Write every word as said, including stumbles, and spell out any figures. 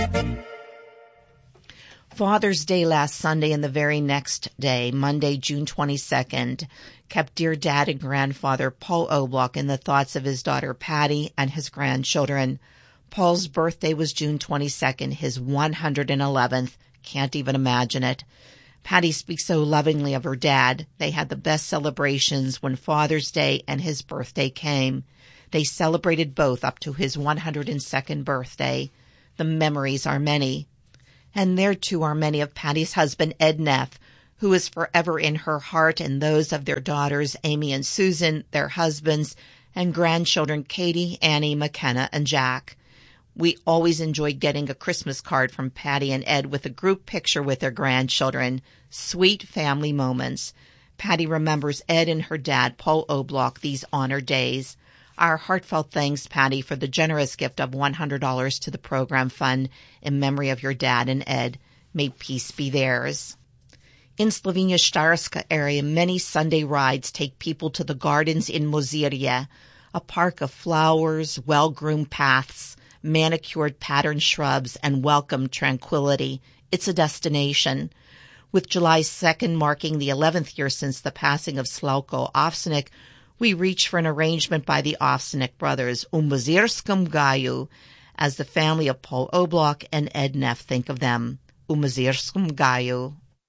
Father's Day last Sunday and the very next day, Monday, June twenty-second, kept dear Dad and grandfather Paul Oblock in the thoughts of his daughter Patty and his grandchildren. Paul's birthday was June twenty-second, his one hundred eleventh. Can't even imagine it. Patty speaks so lovingly of her dad. They had the best celebrations when Father's Day and his birthday came. They celebrated both up to his one hundred second birthday. The memories are many. And there, too, are many of Patty's husband, Ed Neff, who is forever in her heart, and those of their daughters, Amy and Susan, their husbands, and grandchildren, Katie, Annie, McKenna, and Jack. We always enjoyed getting a Christmas card from Patty and Ed with a group picture with their grandchildren. Sweet family moments. Patty remembers Ed and her dad, Paul Oblock, these honored days. Our heartfelt thanks, Patty, for the generous gift of one hundred dollars to the program fund in memory of your dad and Ed. May peace be theirs. In Slovenia-Starska area, many Sunday rides take people to the gardens in Mozirje, a park of flowers, well-groomed paths, manicured patterned shrubs, and welcome tranquility. It's a destination. With July second marking the eleventh year since the passing of Slavko Ovsenik, we reach for an arrangement by the Ovsenik brothers, U Mozirskom Gaju, as the family of Paul Oblock and Ed Neff think of them. U Mozirskom Gaju.